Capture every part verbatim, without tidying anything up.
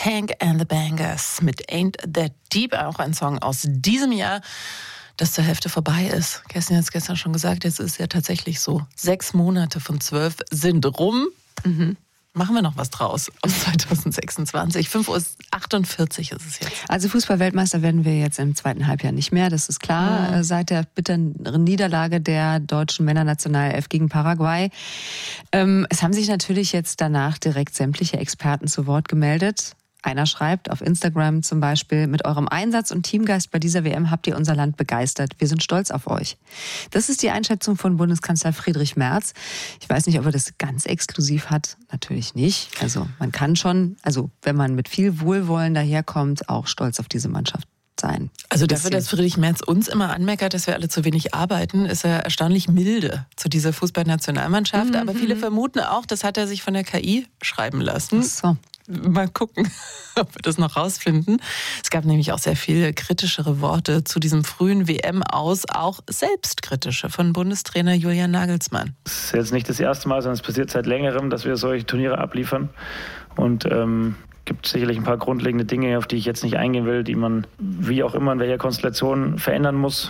Tank and the Bangers mit Ain't That Deep, auch ein Song aus diesem Jahr, das zur Hälfte vorbei ist. Kerstin hat es gestern schon gesagt, jetzt ist ja tatsächlich so. Sechs Monate von zwölf sind rum. Mhm. Machen wir noch was draus aus zwanzig sechsundzwanzig. fünf Uhr achtundvierzig ist es jetzt. Also Fußball-Weltmeister werden wir jetzt im zweiten Halbjahr nicht mehr, das ist klar. Mhm. Seit der bitteren Niederlage der deutschen Männernationalelf gegen Paraguay. Ähm, es haben sich natürlich jetzt danach direkt sämtliche Experten zu Wort gemeldet. Einer schreibt auf Instagram zum Beispiel: Mit eurem Einsatz und Teamgeist bei dieser W M habt ihr unser Land begeistert. Wir sind stolz auf euch. Das ist die Einschätzung von Bundeskanzler Friedrich Merz. Ich weiß nicht, ob er das ganz exklusiv hat. Natürlich nicht. Also man kann schon, also wenn man mit viel Wohlwollen daherkommt, auch stolz auf diese Mannschaft sein. Also dafür, dass Friedrich Merz uns immer anmeckert, dass wir alle zu wenig arbeiten, ist er erstaunlich milde zu dieser Fußballnationalmannschaft. Mhm. Aber viele vermuten auch, das hat er sich von der K I schreiben lassen. Ach so. Mal gucken, ob wir das noch rausfinden. Es gab nämlich auch sehr viele kritischere Worte zu diesem frühen W M-Aus, auch selbstkritische von Bundestrainer Julian Nagelsmann. Es ist jetzt nicht das erste Mal, sondern es passiert seit längerem, dass wir solche Turniere abliefern. Und ähm, gibt sicherlich ein paar grundlegende Dinge, auf die ich jetzt nicht eingehen will, die man wie auch immer in welcher Konstellation verändern muss.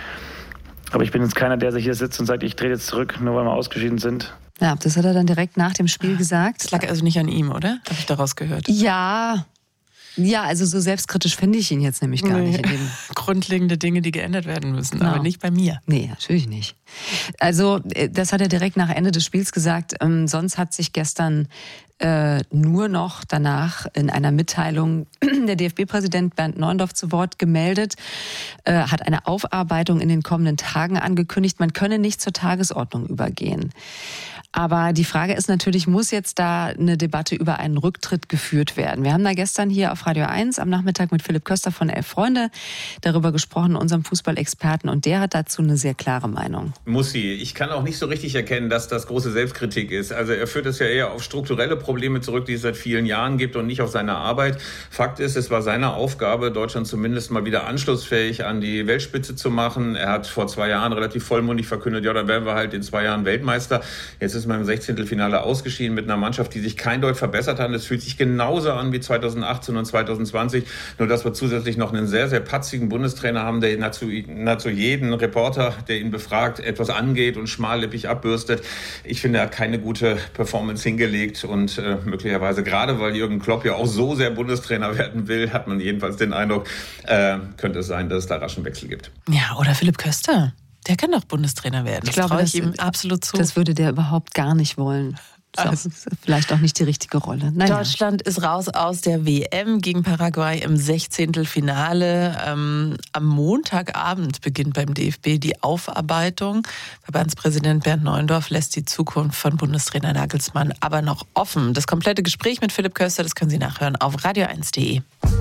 Aber ich bin jetzt keiner, der sich hier sitzt und sagt, ich drehe jetzt zurück, nur weil wir ausgeschieden sind. Ja, das hat er dann direkt nach dem Spiel gesagt. Das lag also nicht an ihm, oder? Habe ich daraus gehört? Ja, ja, also so selbstkritisch finde ich ihn jetzt nämlich gar nee. nicht. In dem Grundlegende Dinge, die geändert werden müssen, genau. aber nicht bei mir. Nee, natürlich nicht. Also das hat er direkt nach Ende des Spiels gesagt. Ähm, sonst hat sich gestern äh, nur noch danach in einer Mitteilung der D F B-Präsident Bernd Neuendorf zu Wort gemeldet, äh, hat eine Aufarbeitung in den kommenden Tagen angekündigt. Man könne nicht zur Tagesordnung übergehen. Aber die Frage ist natürlich, muss jetzt da eine Debatte über einen Rücktritt geführt werden? Wir haben da gestern hier auf Radio eins am Nachmittag mit Philipp Köster von Elf Freunde darüber gesprochen, unserem Fußballexperten, und der hat dazu eine sehr klare Meinung. Muss sie. Ich kann auch nicht so richtig erkennen, dass das große Selbstkritik ist. Also er führt es ja eher auf strukturelle Probleme zurück, die es seit vielen Jahren gibt, und nicht auf seine Arbeit. Fakt ist, es war seine Aufgabe, Deutschland zumindest mal wieder anschlussfähig an die Weltspitze zu machen. Er hat vor zwei Jahren relativ vollmundig verkündet, ja, dann werden wir halt in zwei Jahren Weltmeister. Jetzt ist man im Sechzehntelfinale ausgeschieden mit einer Mannschaft, die sich kein Deut verbessert hat. Es fühlt sich genauso an wie zweitausendachtzehn und zweitausendzwanzig, nur dass wir zusätzlich noch einen sehr, sehr patzigen Bundestrainer haben, der nahezu, nahezu jeden Reporter, der ihn befragt, etwas angeht und schmallippig abbürstet. Ich finde, er hat keine gute Performance hingelegt, und äh, möglicherweise, gerade weil Jürgen Klopp ja auch so sehr Bundestrainer werden will, hat man jedenfalls den Eindruck, äh, könnte es sein, dass es da raschen Wechsel gibt. Ja, oder Philipp Köster. Der kann doch Bundestrainer werden. Das ich glaube, traue ich ihm absolut zu. Das würde der überhaupt gar nicht wollen. Das ist auch vielleicht auch nicht die richtige Rolle. Naja. Deutschland ist raus aus der W M gegen Paraguay im Sechzehntelfinale. Ähm, am Montagabend beginnt beim D F B die Aufarbeitung. Verbandspräsident Bernd Neuendorf lässt die Zukunft von Bundestrainer Nagelsmann aber noch offen. Das komplette Gespräch mit Philipp Köster, das können Sie nachhören auf radio eins punkt de.